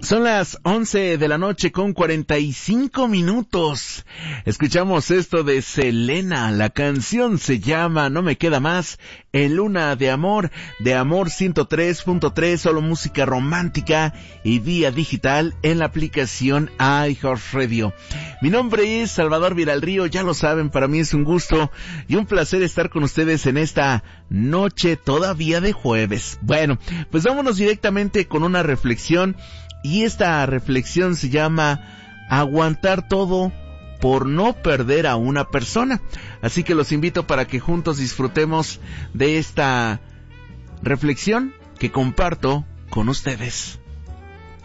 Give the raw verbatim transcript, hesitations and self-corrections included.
Son las once de la noche con cuarenta y cinco minutos. Escuchamos esto de Selena. La canción se llama No me queda más, en Luna de Amor, de Amor ciento tres punto tres, solo música romántica y vía digital en la aplicación iHeartRadio. Mi nombre es Salvador Viralrío, ya lo saben, para mí es un gusto y un placer estar con ustedes en esta noche todavía de jueves. Bueno, pues vámonos directamente con una reflexión. Y esta reflexión se llama Aguantar todo por no perder a una persona. Así que los invito para que juntos disfrutemos de esta reflexión que comparto con ustedes.